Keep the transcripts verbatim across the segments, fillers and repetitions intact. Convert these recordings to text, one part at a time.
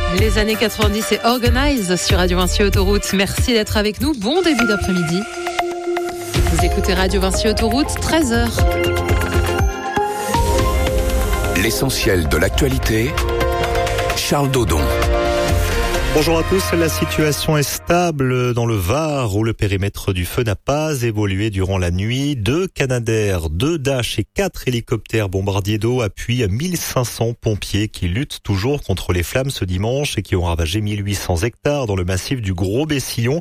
Les années quatre-vingt-dix et Organize sur Radio Vinci Autoroute. Merci d'être avec nous. Bon début d'après-midi. Vous écoutez Radio Vinci Autoroute, treize heures. L'essentiel de l'actualité, Charles Dodon. Bonjour à tous, la situation est stable dans le Var où le périmètre du feu n'a pas évolué durant la nuit. Deux Canadair, deux Dash et quatre hélicoptères bombardiers d'eau appuient mille cinq cents pompiers qui luttent toujours contre les flammes ce dimanche et qui ont ravagé mille huit cents hectares dans le massif du Gros-Bessillon.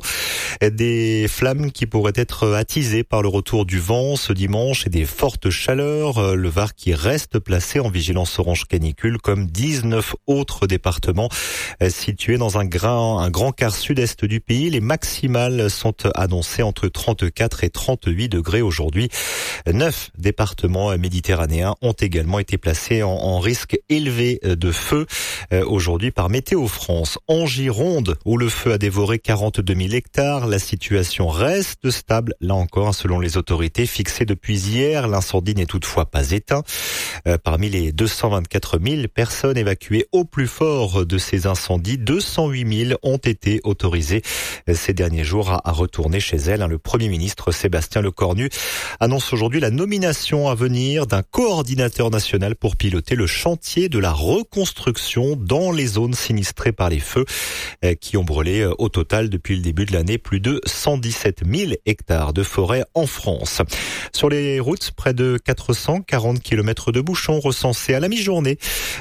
Des flammes qui pourraient être attisées par le retour du vent ce dimanche et des fortes chaleurs. Le Var qui reste placé en vigilance orange canicule comme dix-neuf autres départements situés dans un grand, un grand quart sud-est du pays. Les maximales sont annoncées entre trente-quatre et trente-huit degrés aujourd'hui. Neuf départements méditerranéens ont également été placés en, en risque élevé de feu euh, aujourd'hui par Météo France. En Gironde, où le feu a dévoré quarante-deux mille hectares, la situation reste stable. Là encore, selon les autorités fixées depuis hier, l'incendie n'est toutefois pas éteint. Euh, parmi les deux cent vingt-quatre mille personnes évacuées au plus fort de ces incendies, deux cent huit mille ont été autorisées ces derniers jours à, à retourner chez elles. Le Premier ministre Sébastien Lecornu annonce aujourd'hui la nomination à venir d'un coordinateur national pour piloter le chantier de la reconstruction dans les zones sinistrées par les feux qui ont brûlé au total depuis le début de l'année plus de cent dix-sept mille hectares de forêt en France. Sur les routes, près de quatre cent quarante kilomètres de bouchons recensés à la mi-journée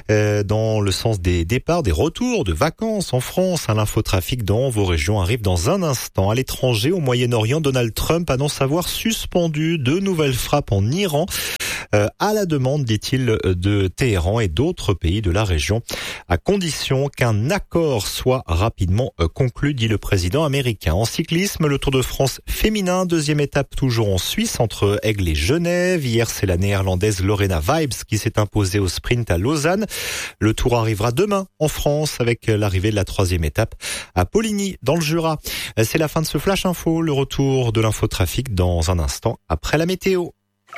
dans le sens des départs, des retours de vacances en France. L'infotrafic dans vos régions arrive dans un instant. À l'étranger, au Moyen-Orient, Donald Trump annonce avoir suspendu de nouvelles frappes en Iran euh, à la demande, dit-il, de Téhéran et d'autres pays de la région, à condition qu'un accord soit rapidement euh, conclu, dit le président américain. En cyclisme, le Tour de France féminin, deuxième étape toujours en Suisse entre Aigle et Genève. Hier, c'est la néerlandaise Lorena Vibes qui s'est imposée au sprint à Lausanne. Le Tour arrivera demain en France avec l'arrivée de la troisième étape à Poligny dans le Jura. C'est la fin de ce Flash Info, le retour de l'infotrafic dans un instant après la météo.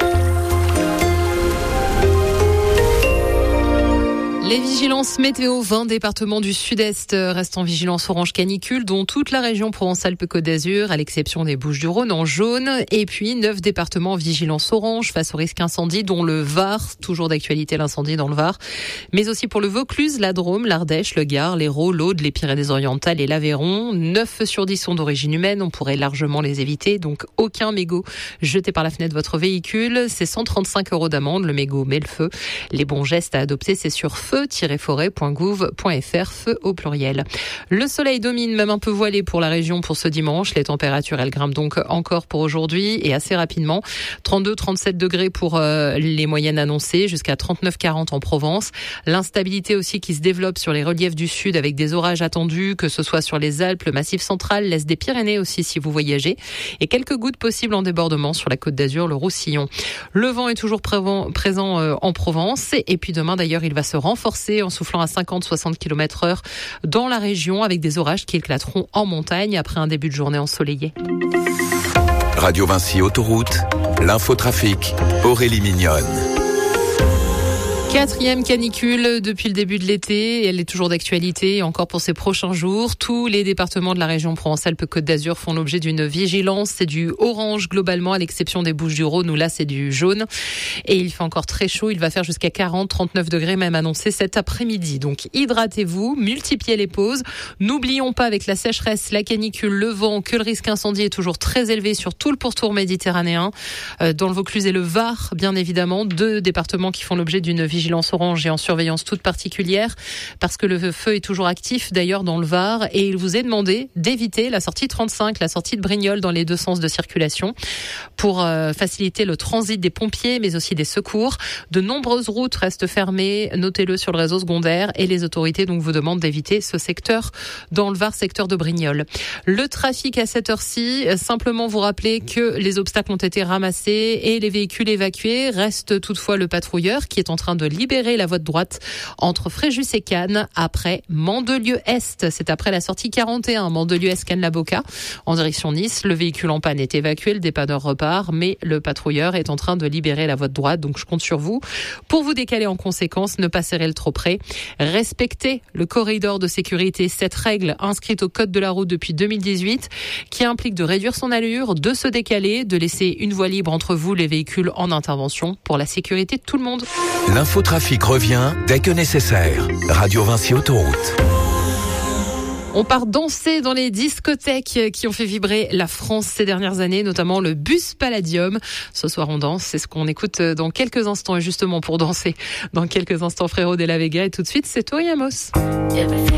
Les vigilances météo, vingt départements du sud-est restent en vigilance orange canicule, dont toute la région Provence-Alpes-Côte d'Azur, à l'exception des Bouches-du-Rhône en jaune. Et puis neuf départements en vigilance orange face au risque incendie, dont le Var, toujours d'actualité l'incendie dans le Var, mais aussi pour le Vaucluse, la Drôme, l'Ardèche, le Gard, l'Hérault, l'Aude, les Pyrénées-Orientales et l'Aveyron. neuf sur dix sont d'origine humaine, on pourrait largement les éviter, donc aucun mégot jeté par la fenêtre de votre véhicule. C'est cent trente-cinq euros d'amende, le mégot met le feu. Les bons gestes à adopter, c'est sur feu forêt point gouv point f r, feu au pluriel. Le soleil domine, même un peu voilé pour la région pour ce dimanche. Les températures, elles grimpent donc encore pour aujourd'hui et assez rapidement. trente-deux à trente-sept degrés pour euh, les moyennes annoncées, jusqu'à trente-neuf à quarante en Provence. L'instabilité aussi qui se développe sur les reliefs du sud avec des orages attendus, que ce soit sur les Alpes, le Massif central, l'Est des Pyrénées aussi si vous voyagez. Et quelques gouttes possibles en débordement sur la Côte d'Azur, le Roussillon. Le vent est toujours présent euh, en Provence. Et puis demain d'ailleurs, il va se renforcer en soufflant à cinquante à soixante kilomètres heure dans la région avec des orages qui éclateront en montagne après un début de journée ensoleillé. Radio Vinci Autoroute, l'infotrafic, Aurélie Mignonne. Quatrième canicule depuis le début de l'été et elle est toujours d'actualité encore pour ces prochains jours. Tous les départements de la région Provence-Alpes-Côte d'Azur font l'objet d'une vigilance. C'est du orange globalement à l'exception des Bouches-du-Rhône où là c'est du jaune. Et il fait encore très chaud. Il va faire jusqu'à quarante à trente-neuf degrés même annoncé cet après-midi. Donc hydratez-vous, multipliez les pauses. N'oublions pas avec la sécheresse, la canicule, le vent que le risque incendie est toujours très élevé sur tout le pourtour méditerranéen. Dans le Vaucluse et le Var, bien évidemment, deux départements qui font l'objet d'une vigilance vigilance orange et en surveillance toute particulière parce que le feu est toujours actif d'ailleurs dans le Var et il vous est demandé d'éviter la sortie trente-cinq, la sortie de Brignoles dans les deux sens de circulation pour euh, faciliter le transit des pompiers mais aussi des secours. De nombreuses routes restent fermées, notez-le sur le réseau secondaire et les autorités donc vous demandent d'éviter ce secteur dans le Var, secteur de Brignoles. Le trafic à cette heure-ci, simplement vous rappeler que les obstacles ont été ramassés et les véhicules évacués. Reste toutefois le patrouilleur qui est en train de libérer la voie de droite entre Fréjus et Cannes après Mandelieu-Est. C'est après la sortie quarante et un Mandelieu-Est-Cannes-la-Boca en direction Nice. Le véhicule en panne est évacué, le dépanneur repart, mais le patrouilleur est en train de libérer la voie de droite. Donc je compte sur vous pour vous décaler en conséquence, ne pas serrer le trop près. Respectez le corridor de sécurité, cette règle inscrite au code de la route depuis deux mille dix-huit qui implique de réduire son allure, de se décaler, de laisser une voie libre entre vous, les véhicules en intervention pour la sécurité de tout le monde. L'infotrafic revient dès que nécessaire. Radio Vinci Autoroute. On part danser dans les discothèques qui ont fait vibrer la France ces dernières années, notamment le Bus Palladium. Ce soir, on danse. C'est ce qu'on écoute dans quelques instants. Et justement, pour danser, dans quelques instants, Frérot de la Vega. Et tout de suite, c'est Tori Amos.